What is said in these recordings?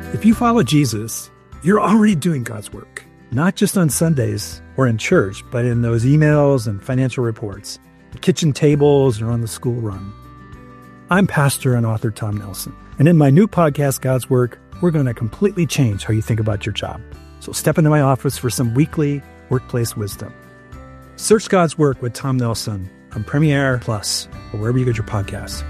If you follow Jesus, you're already doing God's work, not just on Sundays or in church, but in those emails and financial reports, the kitchen tables, or on the school run. I'm pastor and author Tom Nelson, and in my new podcast, God's Work, we're going to completely change how you think about your job. So step into my office for some weekly workplace wisdom. Search God's Work with Tom Nelson on Premiere Plus or wherever you get your podcasts.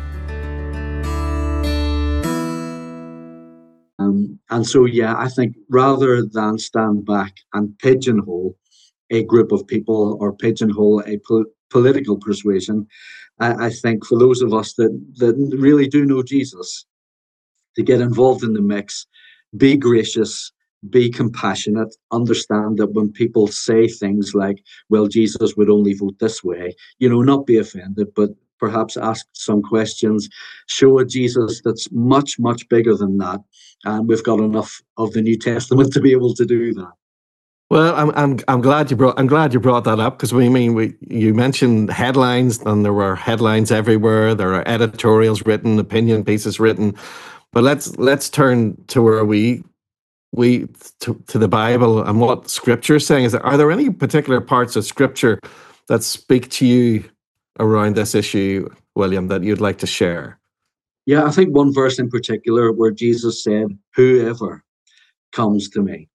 And so, I think rather than stand back and pigeonhole a group of people or pigeonhole a political persuasion, I think for those of us that really do know Jesus, to get involved in the mix, be gracious, be compassionate, understand that when people say things like, well, Jesus would only vote this way, not be offended, but perhaps ask some questions, show a Jesus that's much, much bigger than that. And we've got enough of the New Testament to be able to do that. Well, I'm glad you brought that up, because you mentioned headlines, and there were headlines everywhere. There are editorials written, opinion pieces written, but let's turn to where to the Bible and what Scripture is saying. Are there any particular parts of Scripture that speak to you around this issue, William, that you'd like to share? Yeah, I think one verse in particular where Jesus said, whoever comes to me,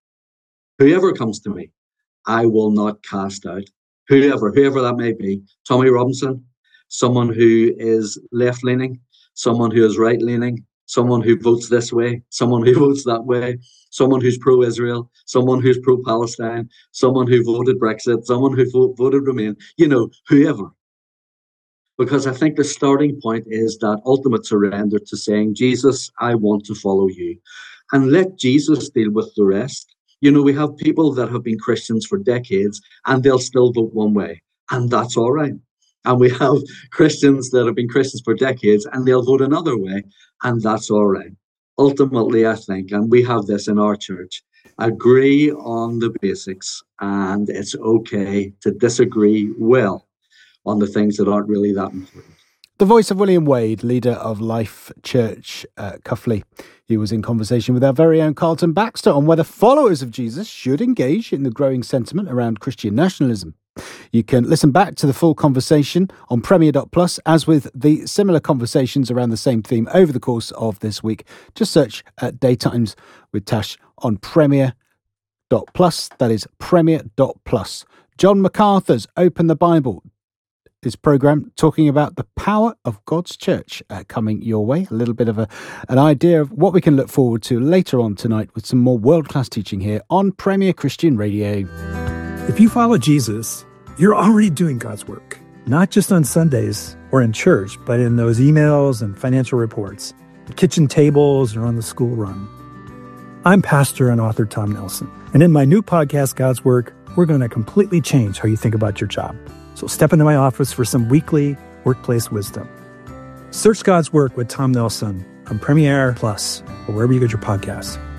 I will not cast out. Whoever that may be. Tommy Robinson, someone who is left-leaning, someone who is right-leaning, someone who votes this way, someone who votes that way, someone who's pro-Israel, someone who's pro-Palestine, someone who voted Brexit, someone who voted Remain, whoever. Because I think the starting point is that ultimate surrender to saying, Jesus, I want to follow you. And let Jesus deal with the rest. We have people that have been Christians for decades and they'll still vote one way. And that's all right. And we have Christians that have been Christians for decades and they'll vote another way. And that's all right. Ultimately, I think, and we have this in our church, agree on the basics, and it's okay to disagree well on the things that aren't really that important. The voice of William Wade, leader of Life Church Cuffley. He was in conversation with our very own Carlton Baxter on whether followers of Jesus should engage in the growing sentiment around Christian nationalism. You can listen back to the full conversation on Premiere.plus, as with the similar conversations around the same theme over the course of this week. Just search Daytimes with Tash on Premiere.plus. That is Premiere.plus. John MacArthur's Open the Bible, his programme talking about the power of God's church, coming your way. A little bit of an idea of what we can look forward to later on tonight with some more world-class teaching here on Premier Christian Radio. If you follow Jesus, you're already doing God's work, not just on Sundays or in church, but in those emails and financial reports, the kitchen tables, or on the school run. I'm pastor and author Tom Nelson, and in my new podcast, God's Work, we're going to completely change how you think about your job. So step into my office for some weekly workplace wisdom. Search God's Work with Tom Nelson on Premiere Plus or wherever you get your podcasts.